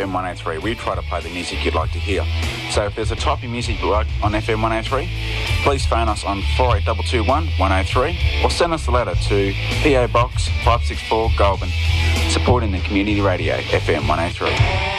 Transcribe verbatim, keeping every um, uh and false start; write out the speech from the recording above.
M one oh three. We try to play the music you'd like to hear. So if there's a type of music you like on F M one oh three, please phone us on four eight two two one, one oh three or send us a letter to P O Box five six four Goulburn, supporting the community radio F M one oh three.